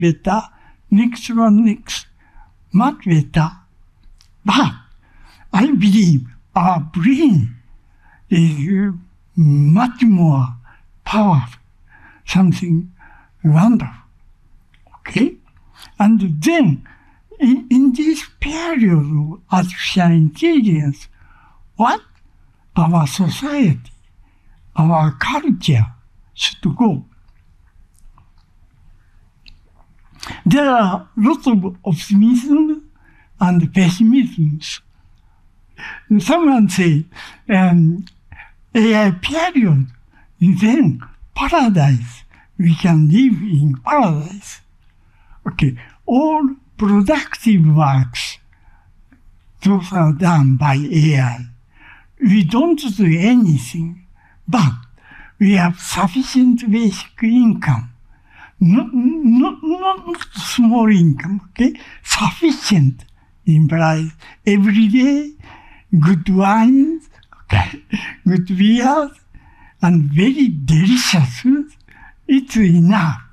better, next one next, much better. But I believe our brain is much more powerful, something wonderful. Okay? And then, in this period of artificial intelligence, what our society, our culture should go? There are lots of optimism and pessimism. Someone say, AI period, then paradise, we can live in paradise. Okay, all productive works, those are done by AI. We don't do anything, but we have sufficient basic income. Not small income, okay? Sufficient implies every day, good wines, okay? Good beers, and very delicious food. It's enough.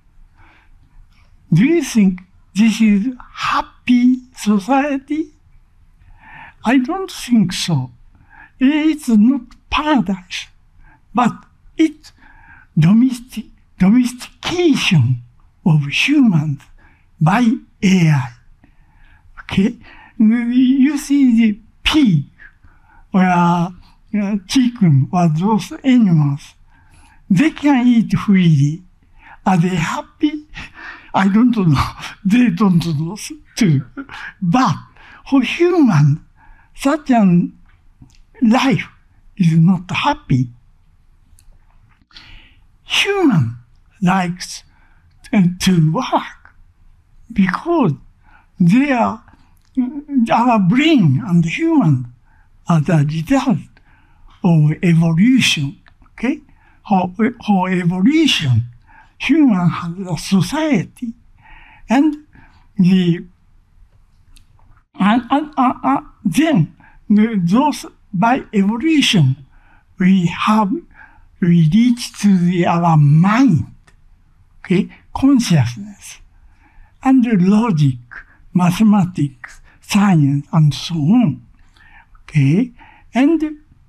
Do you think this is happy society? I don't think so. It's not paradise, but it's domestication of humans by AI. Okay? You see the pig or chicken or those animals, they can eat freely. Are they happy? I don't know. They don't know too. But for humans, such a life is not happy. Human likes to work because they are our brain and human are the result of evolution. Okay, for evolution, human has a society, and then those by evolution we reach to our mind, okay, consciousness, and logic, mathematics, science, and so on, okay, and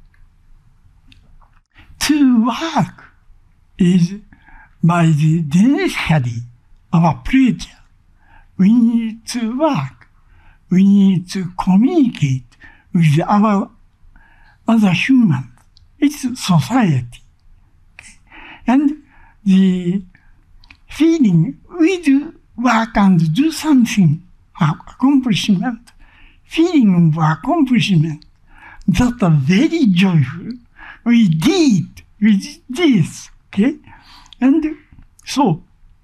to work is by the genetically our pleasure. We need to work. We need to communicate with our other humans. It's society. Okay? And the feeling we do work and do something, accomplishment, feeling of accomplishment, that are very joyful. We did this, okay? And so,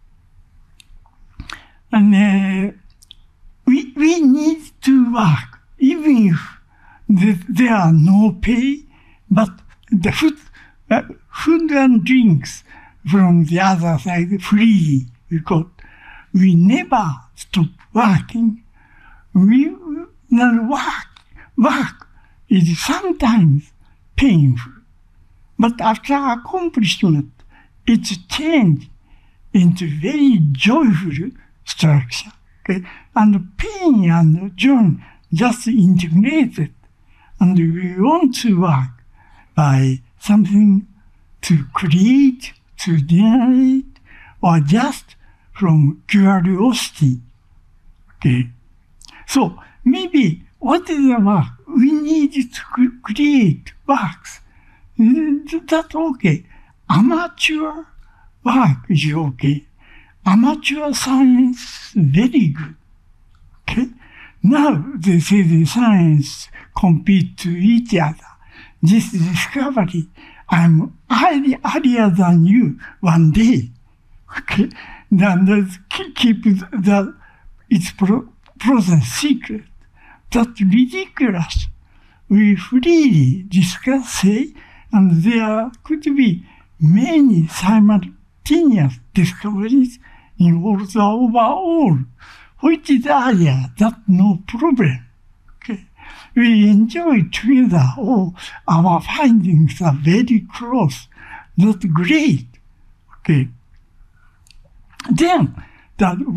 and we need to work, even if there are no pay, but the food and drinks from the other side free, because we never stop working. Work is sometimes painful, but after accomplishment, it's changed into very joyful structure. Okay? And pain and joy just integrated. And we want to work by something to create, to generate, or just from curiosity. Okay? So maybe what is the work? We need to create works. That's okay. Amateur work is okay. Amateur science, very good. Okay? Now they say the science compete to each other. This discovery, I'm earlier than you one day. Okay? Then keep its process secret. That's ridiculous. We freely discuss, say, and there could be many simultaneous discoveries involved overall, which is area that's no problem. Okay? We enjoy together. Oh, our findings are very close. That's great. Okay. Then that